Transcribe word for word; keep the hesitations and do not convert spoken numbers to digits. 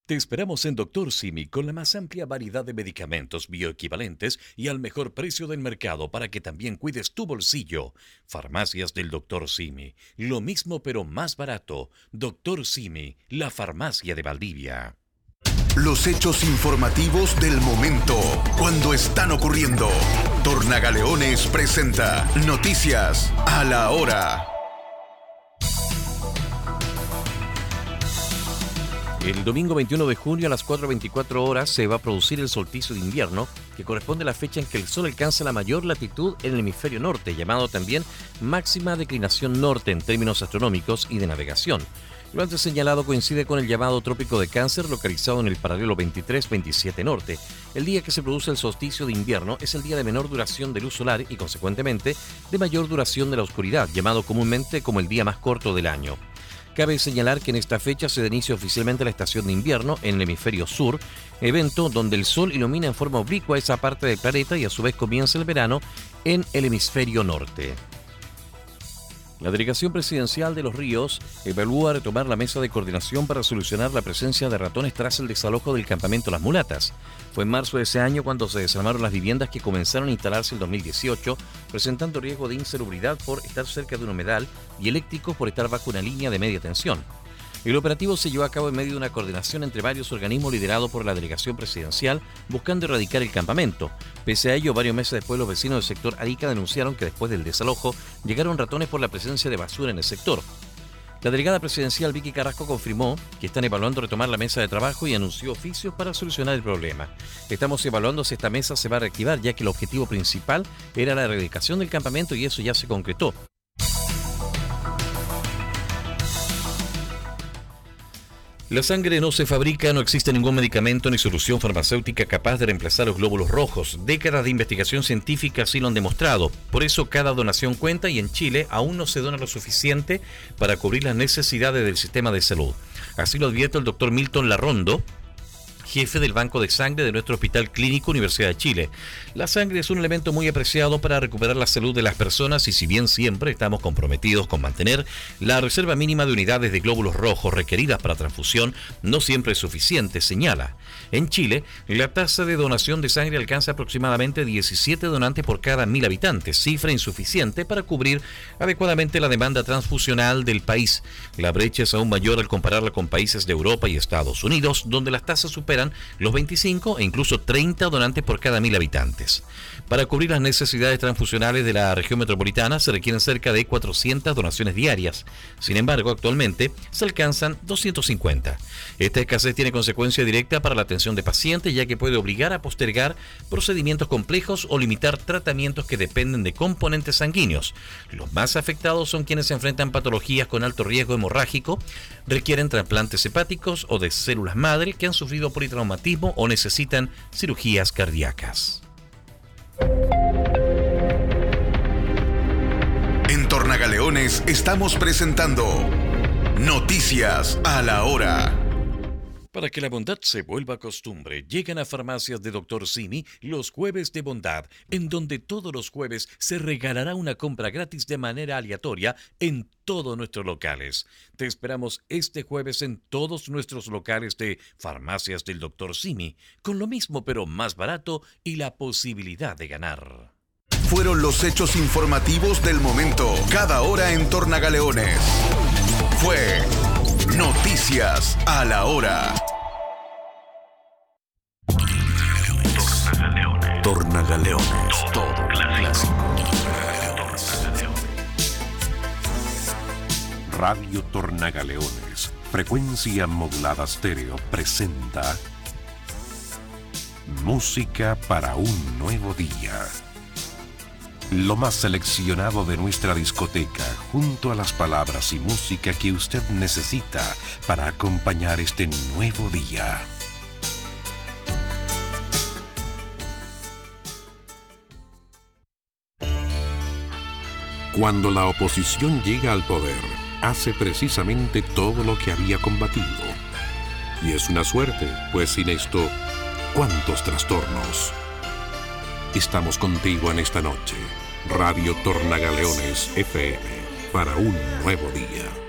Te esperamos en Doctor Simi con la más amplia variedad de medicamentos bioequivalentes y al mejor precio del mercado para que también cuides tu bolsillo. Farmacias del Doctor Simi. Lo mismo pero más barato. Doctor Simi, la farmacia de Valdivia. Los hechos informativos del momento, cuando están ocurriendo. Tornagaleones presenta Noticias a la Hora. El domingo veintiuno de junio a las cuatro veinticuatro horas se va a producir el solsticio de invierno, que corresponde a la fecha en que el Sol alcanza la mayor latitud en el hemisferio norte, llamado también máxima declinación norte en términos astronómicos y de navegación. Lo antes señalado coincide con el llamado Trópico de Cáncer, localizado en el paralelo veintitrés veintisiete norte. El día que se produce el solsticio de invierno es el día de menor duración de luz solar y, consecuentemente, de mayor duración de la oscuridad, llamado comúnmente como el día más corto del año. Cabe señalar que en esta fecha se da inicio oficialmente la estación de invierno en el hemisferio sur, evento donde el Sol ilumina en forma oblicua esa parte del planeta y a su vez comienza el verano en el hemisferio norte. La delegación presidencial de Los Ríos evalúa retomar la mesa de coordinación para solucionar la presencia de ratones tras el desalojo del campamento Las Mulatas. Fue en marzo de ese año cuando se desarmaron las viviendas que comenzaron a instalarse en dos mil dieciocho, presentando riesgo de insalubridad por estar cerca de un humedal y eléctricos por estar bajo una línea de media tensión. El operativo se llevó a cabo en medio de una coordinación entre varios organismos liderado por la delegación presidencial buscando erradicar el campamento. Pese a ello, varios meses después los vecinos del sector Arica denunciaron que después del desalojo llegaron ratones por la presencia de basura en el sector. La delegada presidencial Vicky Carrasco confirmó que están evaluando retomar la mesa de trabajo y anunció oficios para solucionar el problema. Estamos evaluando si esta mesa se va a reactivar, ya que el objetivo principal era la erradicación del campamento y eso ya se concretó. La sangre no se fabrica, no existe ningún medicamento ni solución farmacéutica capaz de reemplazar los glóbulos rojos. Décadas de investigación científica así lo han demostrado. Por eso cada donación cuenta y en Chile aún no se dona lo suficiente para cubrir las necesidades del sistema de salud. Así lo advierte el doctor Milton Larrondo, jefe del Banco de Sangre de nuestro Hospital Clínico Universidad de Chile. La sangre es un elemento muy apreciado para recuperar la salud de las personas y si bien siempre estamos comprometidos con mantener la reserva mínima de unidades de glóbulos rojos requeridas para transfusión, no siempre es suficiente, señala. En Chile, la tasa de donación de sangre alcanza aproximadamente diecisiete donantes por cada mil habitantes, cifra insuficiente para cubrir adecuadamente la demanda transfusional del país. La brecha es aún mayor al compararla con países de Europa y Estados Unidos, donde las tasas superan los veinticinco e incluso treinta donantes por cada mil habitantes. Para cubrir las necesidades transfusionales de la región metropolitana se requieren cerca de cuatrocientas donaciones diarias. Sin embargo, actualmente se alcanzan doscientas cincuenta. Esta escasez tiene consecuencia directa para la atención de pacientes, ya que puede obligar a postergar procedimientos complejos o limitar tratamientos que dependen de componentes sanguíneos. Los más afectados son quienes se enfrentan patologías con alto riesgo hemorrágico, requieren trasplantes hepáticos o de células madre que han sufrido politraumatismo o necesitan cirugías cardíacas. En Tornagaleones estamos presentando Noticias a la Hora. Para que la bondad se vuelva costumbre, llegan a farmacias de Doctor Simi los jueves de bondad, en donde todos los jueves se regalará una compra gratis de manera aleatoria en todos nuestros locales. Te esperamos este jueves en todos nuestros locales de farmacias del Doctor Simi, con lo mismo pero más barato y la posibilidad de ganar. Fueron los hechos informativos del momento, cada hora en Tornagaleones. Fue Noticias a la Hora. Tornagaleones. Tornagaleones. Todo clásico. Radio Tornagaleones, frecuencia modulada estéreo, presenta Música para un nuevo día. Lo más seleccionado de nuestra discoteca, junto a las palabras y música que usted necesita para acompañar este nuevo día. Cuando la oposición llega al poder, hace precisamente todo lo que había combatido. Y es una suerte, pues sin esto, ¿cuántos trastornos? Estamos contigo en esta noche. Radio Tornagaleones F M, para un nuevo día.